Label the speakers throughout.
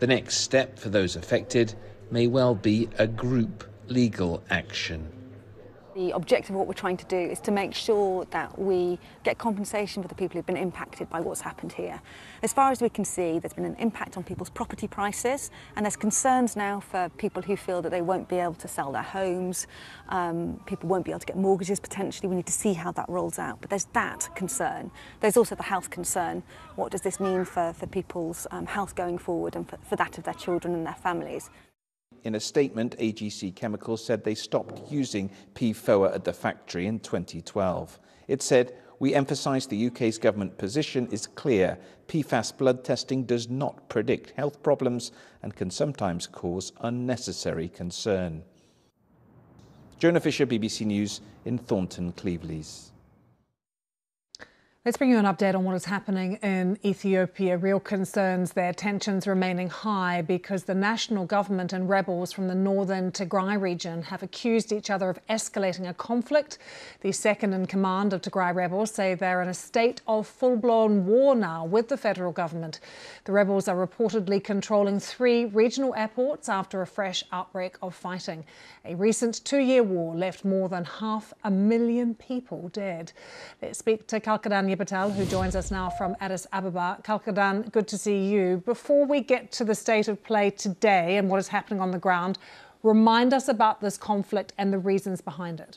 Speaker 1: The next step for those affected may well be a group legal action.
Speaker 2: The objective of what we're trying to do is to make sure that we get compensation for the people who've been impacted by what's happened here. As far as we can see, there's been an impact on people's property prices, and there's concerns now for people who feel that they won't be able to sell their homes, people won't be able to get mortgages potentially. We need to see how that rolls out. But there's that concern. There's also the health concern. What does this mean for people's health going forward and for that of their children and their families?
Speaker 1: In a statement, AGC Chemicals said they stopped using PFOA at the factory in 2012. It said, "We emphasise the UK's government position is clear. PFAS blood testing does not predict health problems and can sometimes cause unnecessary concern." Jonah Fisher, BBC News in Thornton, Cleveleys.
Speaker 3: Let's bring you an update on what is happening in Ethiopia. Real concerns there, tensions remaining high because the national government and rebels from the northern Tigray region have accused each other of escalating a conflict. The second in command of Tigray rebels say they're in a state of full-blown war now with the federal government. The rebels are reportedly controlling 3 regional airports after a fresh outbreak of fighting. A recent 2-year war left more than 500,000 people dead. Let's speak to Kalkadan Patel, who joins us now from Addis Ababa. Kalkadan, good to see you. Before we get to the state of play today and what is happening on the ground, remind us about this conflict and the reasons behind it.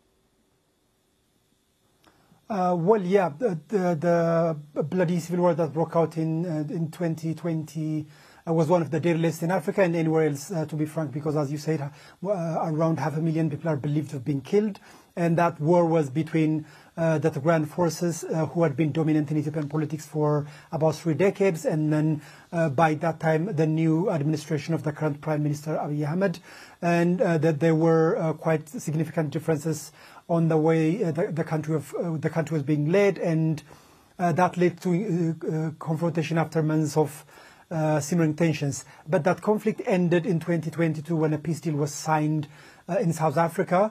Speaker 4: The bloody civil war that broke out in 2020 was one of the deadliest in Africa and anywhere else, to be frank, because, as you said, around 500,000 people are believed to have been killed. And that war was between the Tigrayan forces who had been dominant in Ethiopian politics for about 3 decades, and then by that time the new administration of the current Prime Minister Abiy Ahmed, and that there were quite significant differences on the way the country was being led, and that led to confrontation after months of simmering tensions. But that conflict ended in 2022 when a peace deal was signed in South Africa.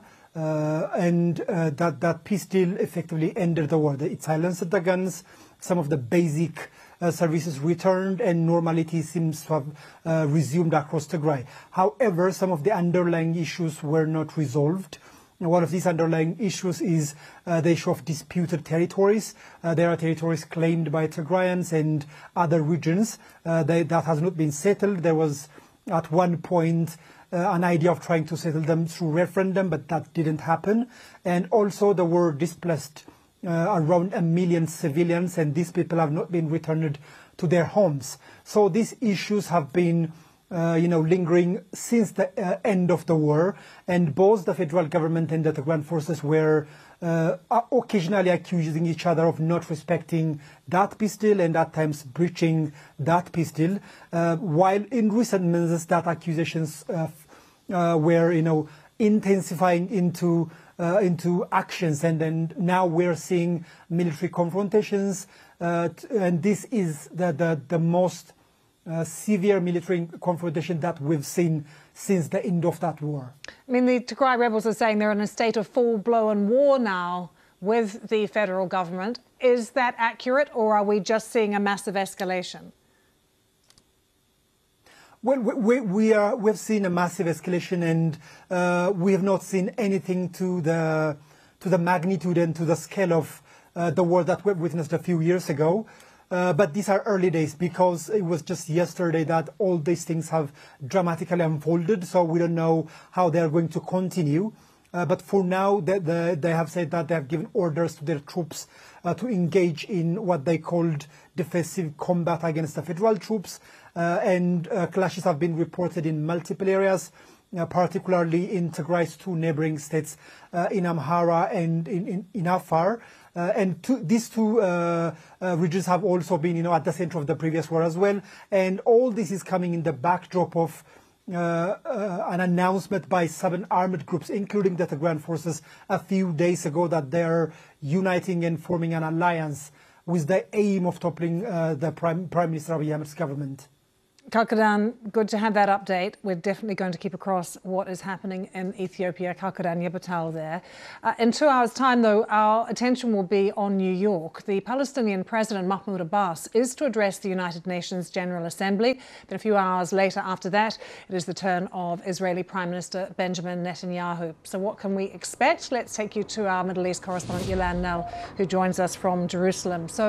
Speaker 4: That peace deal effectively ended the war. It silenced the guns, some of the basic services returned, and normality seems to have resumed across Tigray. However, some of the underlying issues were not resolved. One of these underlying issues is the issue of disputed territories. There are territories claimed by Tigrayans and other regions that has not been settled. There was at one point an idea of trying to settle them through referendum, but that didn't happen. And also there were displaced around 1 million civilians, and these people have not been returned to their homes. So these issues have been lingering since the end of the war, and both the federal government and the Tigrayan forces were occasionally accusing each other of not respecting that peace deal and at times breaching that peace deal, while in recent months that accusations were intensifying into actions, and then now we're seeing military confrontations, and this is the most severe military confrontation that we've seen since the end of that war.
Speaker 3: I mean, the Tigray rebels are saying they're in a state of full-blown war now with the federal government. Is that accurate, or are we just seeing a massive escalation?
Speaker 4: Well, we've seen a massive escalation, and we have not seen anything to the magnitude and to the scale of the war that we witnessed a few years ago. But these are early days, because it was just yesterday that all these things have dramatically unfolded. So we don't know how they are going to continue. But for now, they have said that they have given orders to their troops to engage in what they called defensive combat against the federal troops. And clashes have been reported in multiple areas, particularly in Tigray's 2 neighboring states, in Amhara and in Afar. These two regions have also been, at the center of the previous war as well. And all this is coming in the backdrop of an announcement by 7 armed groups, including the Tigrayan forces, a few days ago, that they're uniting and forming an alliance with the aim of toppling the Prime Minister Abiy Ahmed's government.
Speaker 3: Kalkadan, good to have that update. We're definitely going to keep across what is happening in Ethiopia. Kalkadan Yebatal there. In 2 hours' time, though, our attention will be on New York. The Palestinian President Mahmoud Abbas is to address the United Nations General Assembly. But a few hours later after that, it is the turn of Israeli Prime Minister Benjamin Netanyahu. So what can we expect? Let's take you to our Middle East correspondent, Yilan Nell, who joins us from Jerusalem. So